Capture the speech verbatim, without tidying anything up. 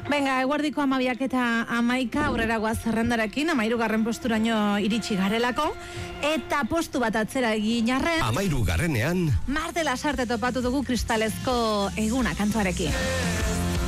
Venga, eguerdiko amabiak eta amaika aurrera goaz zerrendarekin, amairu garren posturaino iritsi garelako, eta postu bat atzera egin arren, amairu garrenean, Marte Lasarte topatu dugu kristalezko eguna kantuarekin.